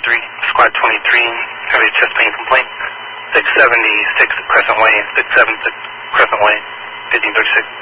Squad 23, have a chest pain complaint. 676 Crescent Way, 676 Crescent Way, 1536.